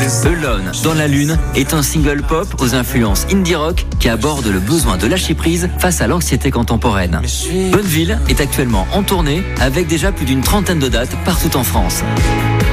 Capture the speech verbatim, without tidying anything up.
Alone dans la lune est un single pop aux influences indie rock qui aborde le besoin de lâcher prise face à l'anxiété contemporaine. Bonneville est actuellement en tournée avec déjà plus d'une trentaine de dates partout en France.